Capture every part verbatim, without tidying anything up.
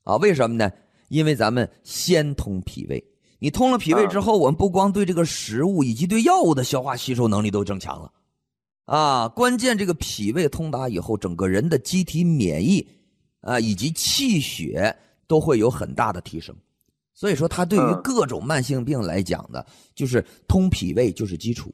啊。为什么呢？因为咱们先通脾胃，你通了脾胃之后，我们不光对这个食物以及对药物的消化吸收能力都增强了啊。关键这个脾胃通达以后，整个人的机体免疫啊以及气血都会有很大的提升。所以说，它对于各种慢性病来讲呢，就是通脾胃就是基础。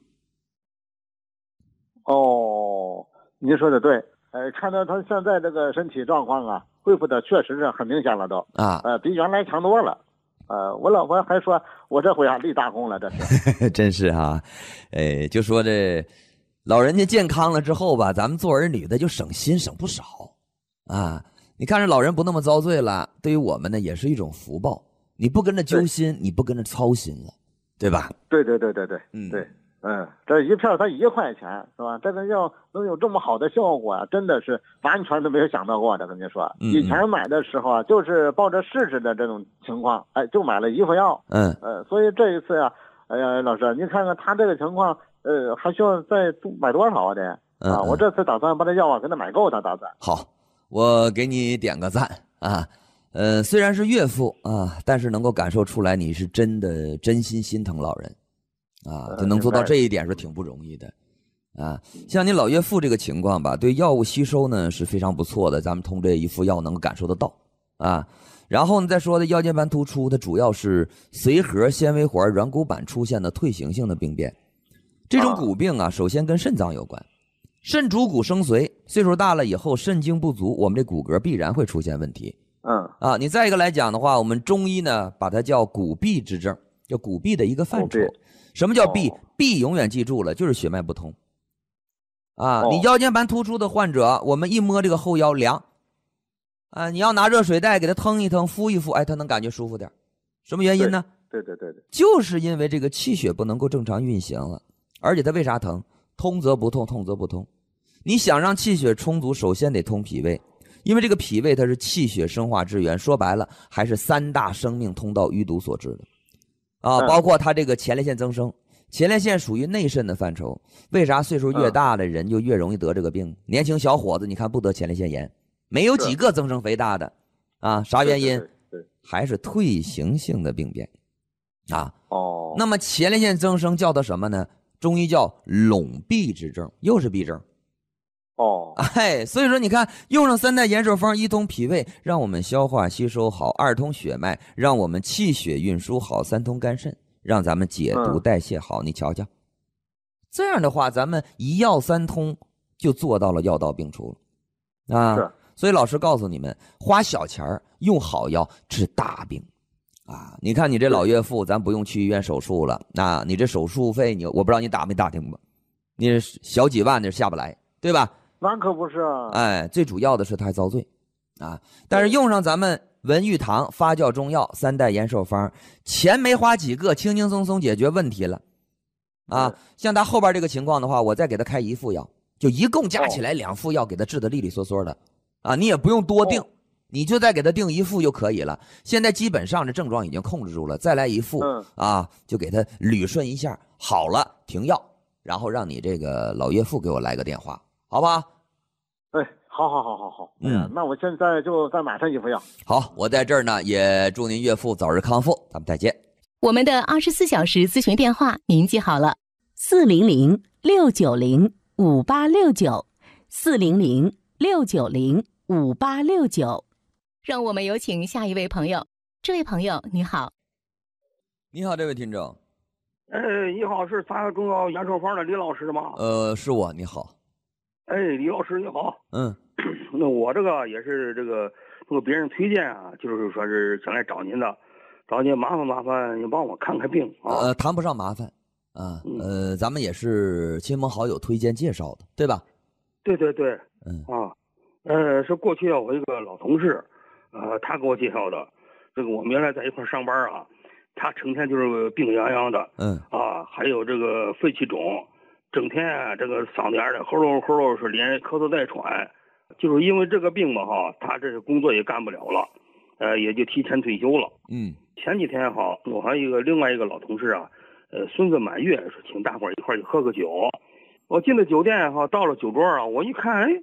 哦，您说的对，呃，看到他现在这个身体状况啊，恢复的确实是很明显了都啊， 呃，比原来强多了。呃，我老婆还说我这回啊立大功了，这是。 真是哈，呃，就说这老人家健康了之后吧，咱们做儿女的就省心省不少啊。你看这老人不那么遭罪了，对于我们呢也是一种福报。你不跟着揪心，你不跟着操心了，对吧？ 对对对对对， 嗯对，嗯，这一片才一块钱是吧？这个药能有这么好的效果啊，真的是完全都没有想到过的。跟您说， 嗯嗯以前买的时候啊，就是抱着试试的这种情况，哎，就买了一副药。 嗯， 呃，所以这一次呀、啊，哎呀，老师，您看看他这个情况，呃，还需要再买多少啊？得啊， 嗯嗯我这次打算把这药啊给他买够，他打算。 好，我给你点个赞啊。呃，虽然是岳父啊，但是能够感受出来你是真的真心心疼老人啊，就能做到这一点是挺不容易的啊。像你老岳父这个情况吧，对药物吸收呢是非常不错的，咱们通这一副药能够感受得到啊。然后呢，再说的腰间盘突出，它主要是髓核纤维环软骨板出现的退行性的病变。这种骨病啊，首先跟肾脏有关，肾主骨生髓，岁数大了以后肾精不足，我们这骨骼必然会出现问题。 嗯啊，你再一个来讲的话，我们中医呢把它叫骨闭之症，叫骨闭的一个范畴。什么叫闭？闭永远记住了，就是血脉不通。啊，你腰间盘突出的患者，我们一摸这个后腰凉，啊，你要拿热水袋给他腾一腾，敷一敷，哎，他能感觉舒服点。什么原因呢？ 对对对对， 就是因为这个气血不能够正常运行了，而且他为啥疼？通则不痛，痛则不通。你想让气血充足，首先得通脾胃。因为这个脾胃它是气血生化之源，说白了还是三大生命通道淤堵所致的啊，包括它这个前列腺增生，前列腺属于内肾的范畴。为啥岁数越大的人就越容易得这个病？年轻小伙子你看不得前列腺炎，没有几个增生肥大的啊，啥原因？还是退行性的病变啊。 哦， 那么前列腺增生叫它什么呢？中医叫陇闭之症，又是闭症。 哦， 哎，所以说你看，用上三代延寿方，一通脾胃，让我们消化吸收好；二通血脉，让我们气血运输好；三通肝肾，让咱们解毒代谢好。嗯、你瞧瞧，这样的话，咱们一药三通就做到了药到病除了啊。所以老师告诉你们，花小钱用好药治大病啊。你看你这老岳父，咱不用去医院手术了，那你这手术费，你我不知道你打没打听过，你小几万的下不来，对吧？ 那可不是啊！ 哎，最主要的是他还遭罪，啊！但是用上咱们文玉堂发酵中药三代延寿方，钱没花几个，轻轻松松解决问题了，啊！像他后边这个情况的话，我再给他开一副药，就一共加起来两副药，给他治得利利索索的，啊！你也不用多定，你就再给他定一副就可以了。现在基本上这症状已经控制住了，再来一副，啊，就给他捋顺一下，好了停药，然后让你这个老岳父给我来个电话。好吧， 哎，好，好，好，好，好，嗯，那我现在就再买上一副药。 好，我在这儿呢，也祝您岳父早日康复，咱们再见。 我们的二十四小时咨询电话您记好了：四零零六九零五八六九，四零零六九零五八六九。让我们有请下一位朋友。这位朋友，你好。 你好，这位听众。 哎，你好，是三个中药延寿方的李老师吗？ 呃，是我，你好。 哎，李老师你好。 嗯， 那我这个也是这个通过别人推荐啊，就是说是想来找您的，找您麻烦麻烦，你帮我看看病啊。 呃，谈不上麻烦啊，呃，咱们也是亲朋好友推荐介绍的，对吧？ 对对对， 嗯啊，呃，是过去啊，我一个老同事，呃，他给我介绍的，这个我们原来在一块上班啊，他成天就是病殃殃的， 嗯啊，还有这个肺气肿。整天啊，这个嗓子眼的喉咙喉咙是连咳嗽带喘，就是因为这个病嘛哈，他这个工作也干不了了，呃，也就提前退休了。 嗯， 前几天哈，我还有一个另外一个老同事啊，呃，孙子满月，说请大伙儿一块儿去喝个酒。我进了酒店哈，到了酒桌啊，我一看，哎，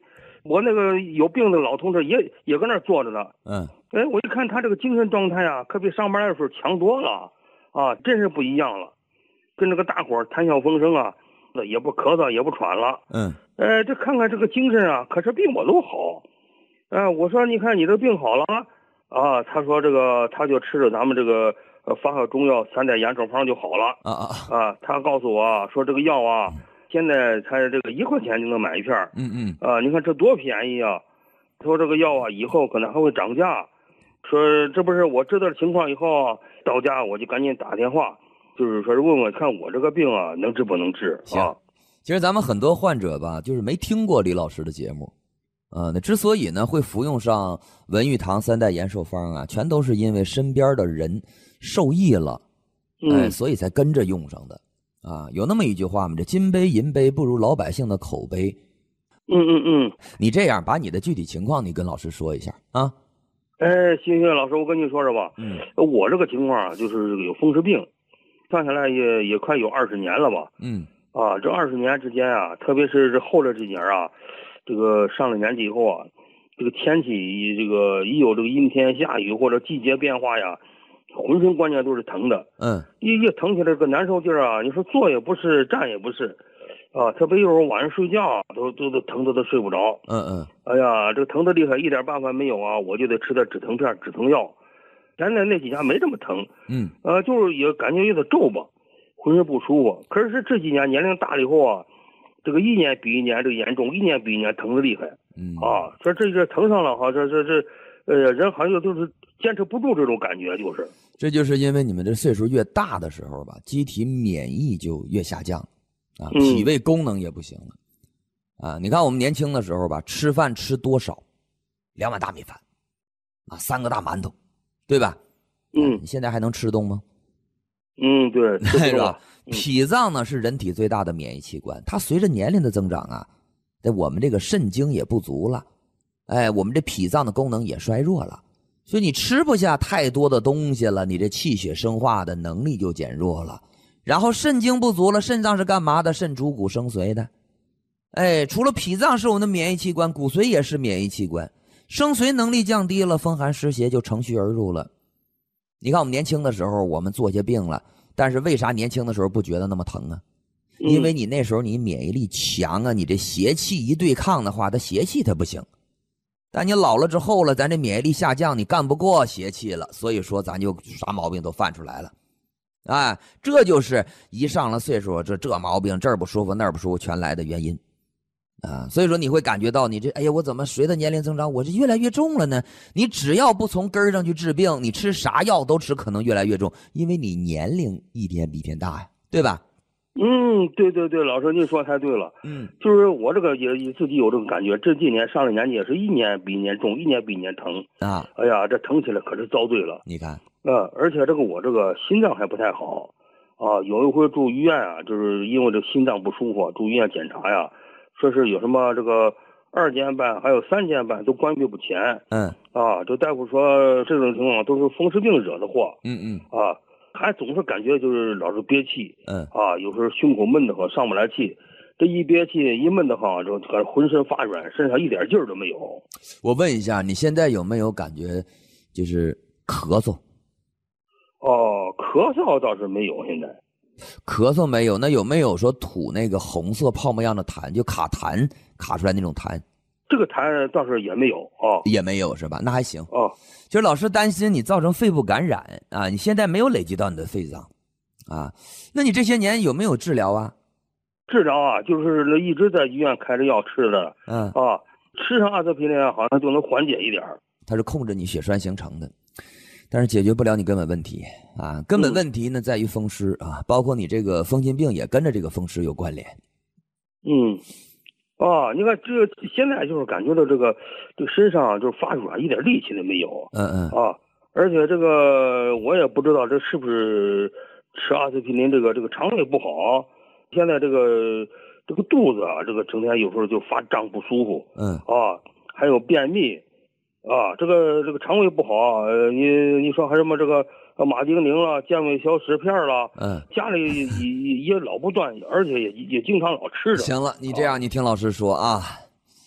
我那个有病的老同志也也搁那儿坐着呢。 嗯， 哎，我一看他这个精神状态啊，可比上班的时候强多了啊，真是不一样了，跟这个大伙儿谈笑风生啊，也不咳嗽也不喘了。 嗯， 哎，这看看这个精神啊，可是比我都好。哎，我说你看你这病好了啊，他说这个他就吃着咱们这个呃发烧中药三代延寿方就好了。 啊啊啊，他告诉我说这个药啊，现在才这个一块钱就能买一片。 嗯嗯， 啊，你看这多便宜啊！说这个药啊，以后可能还会涨价。说这不是我知道的情况以后啊，到家我就赶紧打电话，就是说是问问看我这个病啊能治不能治啊。 其实咱们很多患者吧，就是没听过李老师的节目。呃，那之所以呢会服用上文玉堂三代延寿方啊，全都是因为身边的人受益了，哎， 嗯， 所以才跟着用上的啊。有那么一句话嘛，这金杯银杯不如老百姓的口碑。 嗯嗯嗯， 你这样把你的具体情况你跟老师说一下啊。 哎，行行，老师，我跟你说说吧。 嗯， 我这个情况啊，就是这个有风湿病，算下来也也快有二十年了吧。 嗯， 啊，这二十年之间啊，特别是这后来这几年啊，这个上了年纪以后啊，这个天气这个一有这个阴天下雨或者季节变化呀，浑身关节都是疼的。 嗯， 一一疼起来这个难受劲儿啊，你说坐也不是，站也不是，啊，特别有时候晚上睡觉都都都疼的都睡不着。 嗯嗯， 哎呀，这个疼的厉害，一点办法没有啊，我就得吃点止疼片、止疼药。现在那几家没这么疼， 嗯， 呃，就是也感觉有点皱巴，浑身不舒服。可是这几年年龄大了以后啊，这个一年比一年这个严重，一年比一年疼的厉害。 嗯啊，说这这疼上了哈，这这这，呃，人好像就是坚持不住这种感觉，就是。 这就是因为你们这岁数越大的时候吧，机体免疫就越下降，啊，脾胃功能也不行了，啊，你看我们年轻的时候吧，吃饭吃多少，两碗大米饭，啊，三个大馒头，对吧？ 嗯， 你现在还能吃动吗？ 嗯，对， 是吧？脾脏呢是人体最大的免疫器官，它随着年龄的增长啊，在我们这个肾精也不足了，哎，我们这脾脏的功能也衰弱了。所以你吃不下太多的东西了，你这气血生化的能力就减弱了，然后肾精不足了，肾脏是干嘛的？肾主骨生髓的，哎，除了脾脏是我们的免疫器官，骨髓也是免疫器官，生髓能力降低了，风寒湿邪就乘虚而入了。你看我们年轻的时候，我们做些病了，但是为啥年轻的时候不觉得那么疼啊？因为你那时候你免疫力强啊，你这邪气一对抗的话，它邪气它不行。但你老了之后了，咱这免疫力下降，你干不过邪气了，所以说咱就啥毛病都犯出来了，哎，这就是一上了岁数，这这毛病这儿不舒服那儿不舒服全来的原因，啊，所以说你会感觉到你这，哎呀，我怎么随着年龄增长，我这越来越重了呢？你只要不从根儿上去治病，你吃啥药都吃可能越来越重，因为你年龄一天比一天大呀，对吧？ 嗯，对对对，老师您说太对了。 嗯， 就是我这个也自己有这个感觉，这今年上了年纪也是一年比一年重，一年比一年疼啊。 哎呀，这疼起来可是遭罪了。 你看， 呃，而且这个我这个心脏还不太好啊，有一回住医院啊，就是因为这心脏不舒服，住医院检查呀，说是有什么这个二尖瓣还有三尖瓣都关闭不全。 嗯， 啊，这大夫说这种情况都是风湿病惹的祸。 嗯嗯， 啊。还总是感觉就是老是憋气， 嗯啊，有时候胸口闷得慌，上不来气，这一憋气一闷得慌，就感觉浑身发软，身上一点劲儿都没有。 我问一下，你现在有没有感觉就是咳嗽？ 哦，咳嗽倒是没有，现在咳嗽没有，那有没有说吐那个红色泡沫样的痰，就卡痰卡出来那种痰？ 这个痰倒是也没有啊， 也没有是吧？那还行啊。 其实老师担心你造成肺部感染啊，你现在没有累积到你的肺脏啊，那你这些年有没有治疗啊？ 治疗啊，就是一直在医院开着药吃的， 嗯啊，吃上阿司匹林好像就能缓解一点。 它是控制你血栓形成的，但是解决不了你根本问题啊。根本问题呢在于风湿啊，包括你这个风湿病也跟着这个风湿有关联。 嗯。啊，你看这现在就是感觉到这个这个身上就是发软，一点力气都没有。 嗯嗯。 啊，而且这个我也不知道这是不是吃阿司匹林这个这个肠胃不好，现在这个这个肚子啊，这个整天有时候就发胀不舒服。 嗯。 啊，还有便秘，啊，这个这个肠胃不好，呃，你你说还什么这个马丁宁了、健胃消食片了， 嗯， 家里也也老不断，而且也也经常老吃着。 行了，你这样，你听老师说啊，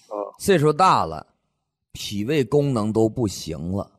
哦岁数大了，脾胃功能都不行了，